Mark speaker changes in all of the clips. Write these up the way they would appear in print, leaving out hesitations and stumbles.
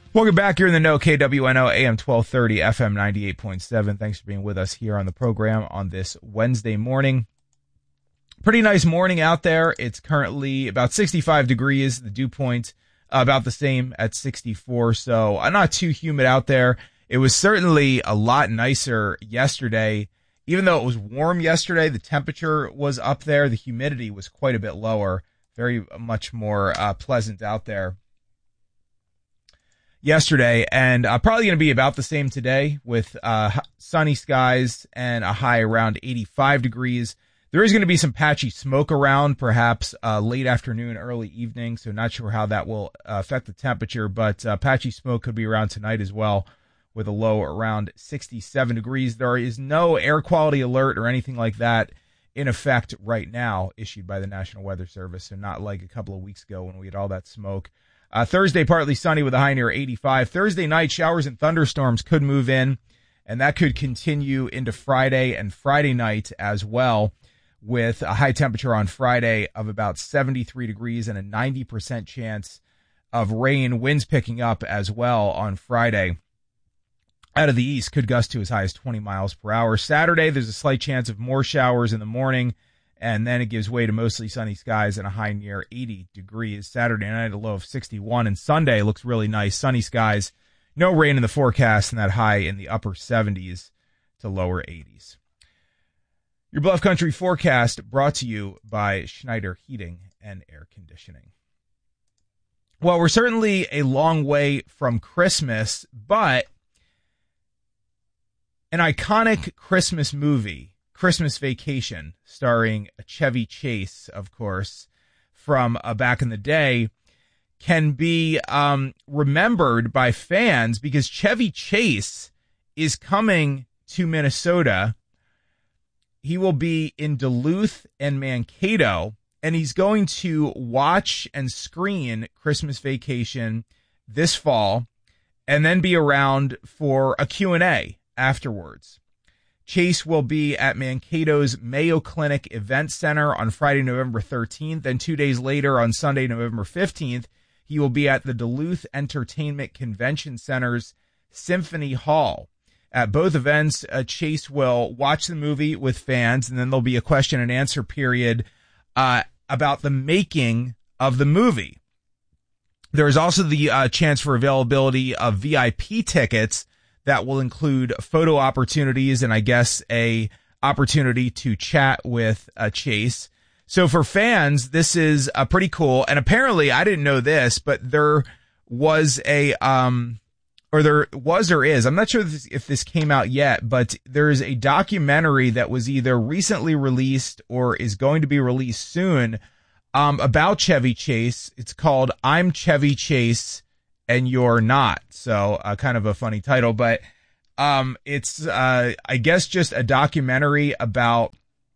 Speaker 1: Welcome back. You're in the know. KWNO AM 1230 FM 98.7. Thanks for being with us here on the program on this Wednesday morning. Pretty nice morning out there. It's currently about 65 degrees. The dew point about the same at 64. So not too humid out there. It was certainly a lot nicer yesterday. Even though it was warm yesterday, the temperature was up there. The humidity was quite a bit lower. Very much more pleasant out there yesterday, and probably going to be about the same today with sunny skies and a high around 85 degrees. There is going to be some patchy smoke around, perhaps late afternoon, early evening, so not sure how that will affect the temperature, but patchy smoke could be around tonight as well with a low around 67 degrees. There is no air quality alert or anything like that in effect right now issued by the National Weather Service, so not like a couple of weeks ago when we had all that smoke. Thursday, partly sunny with a high near 85. Thursday night, showers and thunderstorms could move in, and that could continue into Friday and Friday night as well, with a high temperature on Friday of about 73 degrees and a 90% chance of rain. Winds picking up as well on Friday. Out of the east, could gust to as high as 20 miles per hour. Saturday, there's a slight chance of more showers in the morning, and then it gives way to mostly sunny skies and a high near 80 degrees. Saturday night, a low of 61. And Sunday looks really nice. Sunny skies, no rain in the forecast, and that high in the upper 70s to lower 80s. Your Bluff Country forecast brought to you by Schneider Heating and Air Conditioning. Well, we're certainly a long way from Christmas, but an iconic Christmas movie, Christmas Vacation, starring Chevy Chase, of course, from back in the day, can be remembered by fans because Chevy Chase is coming to Minnesota. He will be in Duluth and Mankato, and he's going to watch and screen Christmas Vacation this fall and then be around for a Q&A afterwards. Chase will be at Mankato's Mayo Clinic Event Center on Friday, November 13th, and 2 days later on Sunday, November 15th, he will be at the Duluth Entertainment Convention Center's Symphony Hall. At both events, Chase will watch the movie with fans, and then there'll be a question and answer period about the making of the movie. There is also the chance for availability of VIP tickets that will include photo opportunities and I guess a opportunity to chat with Chase. So for fans, this is pretty cool. And apparently, I didn't know this, but there was or is, I'm not sure if this came out yet, but there is a documentary that was either recently released or is going to be released soon about Chevy Chase. It's called I'm Chevy Chase and You're Not. So kind of a funny title, but it's, I guess, just a documentary about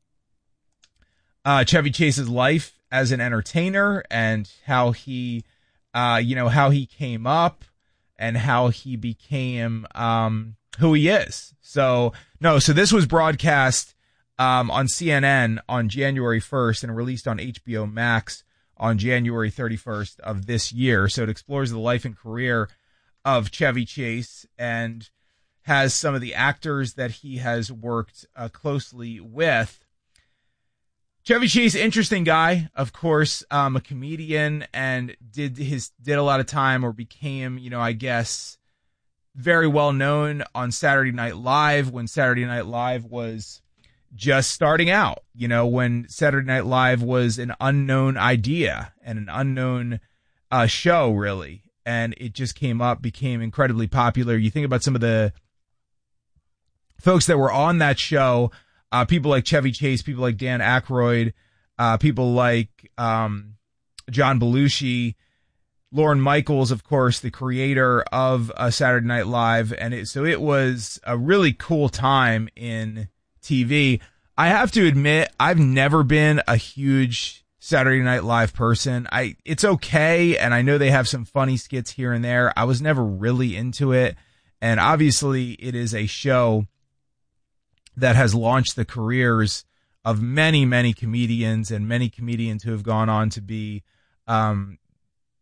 Speaker 1: Chevy Chase's life as an entertainer and how he, how he came up and how he became who he is. So this was broadcast on CNN on January 1st and released on HBO Max on January 31st of this year. So it explores the life and career of Chevy Chase and has some of the actors that he has worked closely with. Chevy Chase, interesting guy, of course, a comedian, and did a lot of time or became, I guess, very well known on Saturday Night Live when Saturday Night Live was just starting out, when Saturday Night Live was an unknown idea and an unknown show, really. And it just became incredibly popular. You think about some of the folks that were on that show, people like Chevy Chase, people like Dan Aykroyd, people like John Belushi, Lorne Michaels, of course, the creator of Saturday Night Live. And it was a really cool time in TV. I have to admit, I've never been a huge Saturday Night Live person. It's okay, and I know they have some funny skits here and there. I was never really into it, and obviously it is a show that has launched the careers of many, many comedians and many comedians who have gone on to be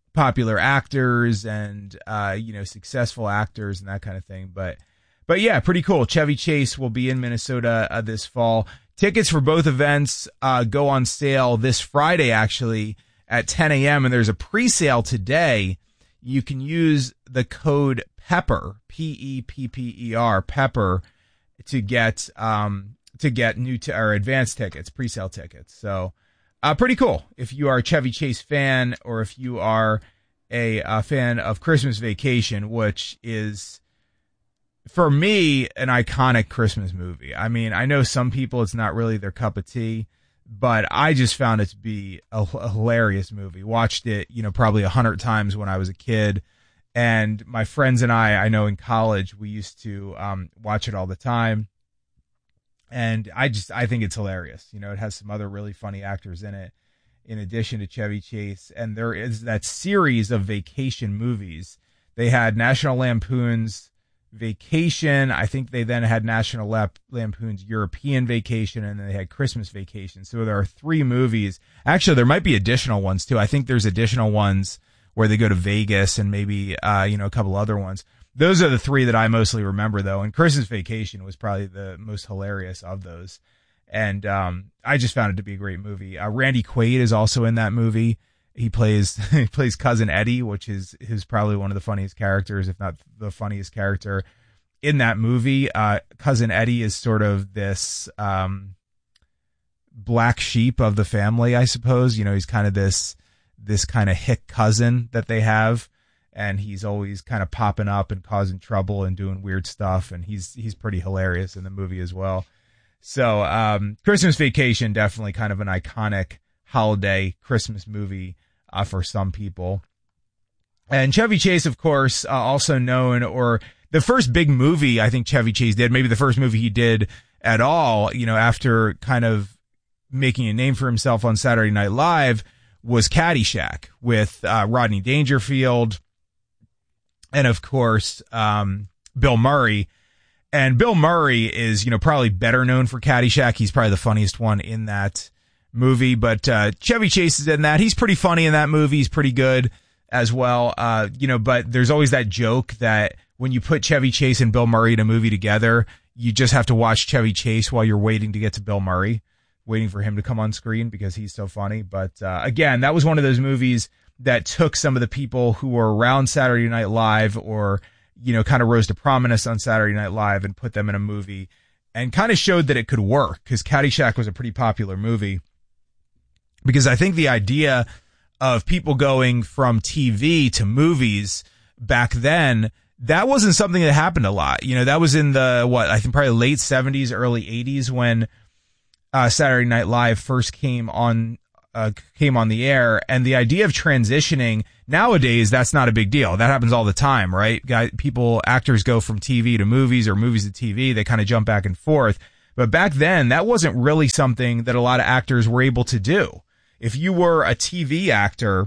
Speaker 1: popular actors and successful actors and that kind of thing. But yeah, pretty cool. Chevy Chase will be in Minnesota this fall. Tickets for both events go on sale this Friday, actually, at 10 a.m. And there's a pre-sale today. You can use the code PEPPER, PEPPER, PEPPER, to get new or advanced tickets, pre-sale tickets. So pretty cool. If you are a Chevy Chase fan, or if you are a fan of Christmas Vacation, which is, for me, an iconic Christmas movie. I mean, I know some people it's not really their cup of tea, but I just found it to be a hilarious movie. Watched it, probably 100 times when I was a kid. And my friends and I know in college, we used to watch it all the time. And I think it's hilarious. It has some other really funny actors in it, in addition to Chevy Chase. And there is that series of vacation movies. They had National Lampoon's Vacation. I think they then had National Lampoon's European Vacation, and then they had Christmas Vacation. So there are 3 movies. Actually, there might be additional ones too. I think there's additional ones where they go to Vegas and maybe, a couple other ones. Those are the 3 that I mostly remember, though. And Christmas Vacation was probably the most hilarious of those. And I just found it to be a great movie. Randy Quaid is also in that movie. He plays Cousin Eddie, which is probably one of the funniest characters, if not the funniest character in that movie. Cousin Eddie is sort of this black sheep of the family, I suppose. He's kind of this kind of hick cousin that they have, and he's always kind of popping up and causing trouble and doing weird stuff, and he's pretty hilarious in the movie as well. So Christmas Vacation, definitely kind of an iconic holiday Christmas movie for some people. And Chevy Chase, of course, also known, or the first big movie I think Chevy Chase did, maybe the first movie he did at all, after kind of making a name for himself on Saturday Night Live, was Caddyshack with Rodney Dangerfield and, of course, Bill Murray. And Bill Murray is, probably better known for Caddyshack. He's probably the funniest one in that movie. But Chevy Chase is in that. He's pretty funny in that movie. He's pretty good as well. But there's always that joke that when you put Chevy Chase and Bill Murray in a movie together, you just have to watch Chevy Chase while you're waiting to get to Bill Murray, waiting for him to come on screen because he's so funny. But again, that was one of those movies that took some of the people who were around Saturday Night Live, or kind of rose to prominence on Saturday Night Live, and put them in a movie, and kind of showed that it could work, because Caddyshack was a pretty popular movie. Because I think the idea of people going from TV to movies back then, that wasn't something that happened a lot. That was in the, I think probably late 70s, early 80s when Saturday Night Live first came on the air. And the idea of transitioning nowadays, that's not a big deal. That happens all the time, right? Actors go from TV to movies, or movies to TV. They kind of jump back and forth. But back then, that wasn't really something that a lot of actors were able to do. If you were a TV actor,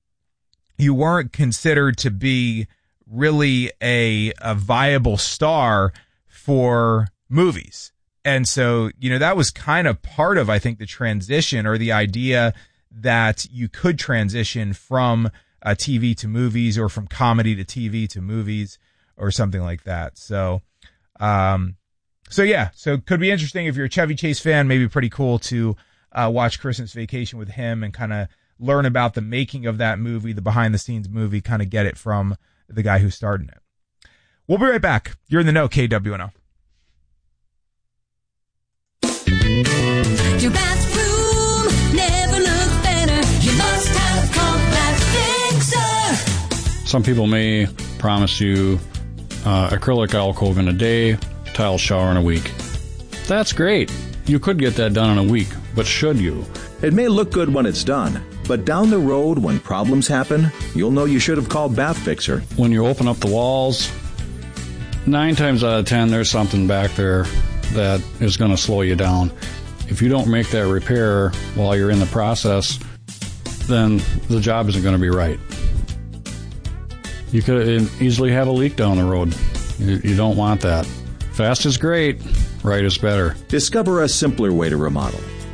Speaker 1: you weren't considered to be really a viable star for movies. And so, that was kind of part of, I think, the transition, or the idea that you could transition from TV to movies, or from comedy to TV to movies, or something like that. So yeah, so it could be interesting if you're a Chevy Chase fan. Maybe pretty cool to watch Christmas Vacation with him and kind of learn about the making of that movie, the behind the scenes movie, kind of get it from the guy who starred in it. We'll be right back. You're in the know, KWNO.
Speaker 2: Your bathroom never looked better. You must have called Bath Fixer.
Speaker 3: Some people may promise you acrylic alcove in a day, tile shower in a week. That's great. You could get that done in a week, but should you?
Speaker 4: It may look good when it's done, but down the road when problems happen, you'll know you should have called Bath Fixer.
Speaker 3: When you open up the walls, 9 times out of 10, there's something back there that is going to slow you down. If you don't make that repair while you're in the process, then the job isn't going to be right. You could easily have a leak down the road. You don't want that. Fast is great, right is better.
Speaker 4: Discover a simpler way to remodel.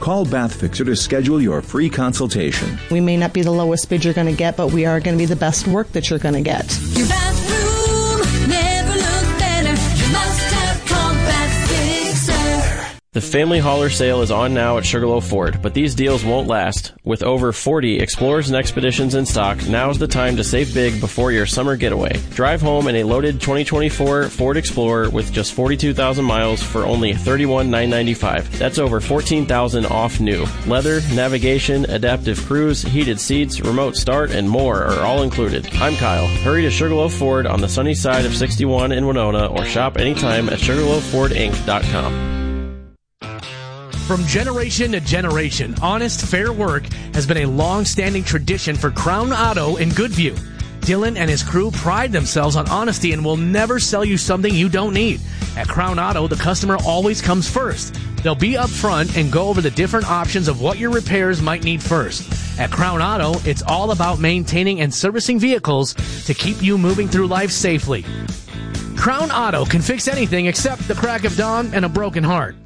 Speaker 4: Call Bath Fixer to schedule your free consultation.
Speaker 5: We may not be the lowest bid you're going to get, but we are going to be the best work that you're going to get.
Speaker 2: Your bathroom never looked better. You must have called Bath Fixer.
Speaker 6: The Family Hauler sale is on now at Sugarloaf Ford, but these deals won't last. With over 40 Explorers and Expeditions in stock, now's the time to save big before your summer getaway. Drive home in a loaded 2024 Ford Explorer with just 42,000 miles for only $31,995. That's over $14,000 off new. Leather, navigation, adaptive cruise, heated seats, remote start, and more are all included. I'm Kyle. Hurry to Sugarloaf Ford on the sunny side of 61 in Winona or shop anytime at SugarloafFordInc.com.
Speaker 7: From generation to generation, honest, fair work has been a long-standing tradition for Crown Auto in Goodview. Dylan and his crew pride themselves on honesty and will never sell you something you don't need. At Crown Auto, the customer always comes first. They'll be upfront and go over the different options of what your repairs might need first. At Crown Auto, it's all about maintaining and servicing vehicles to keep you moving through life safely. Crown Auto can fix anything except the crack of dawn and a broken heart.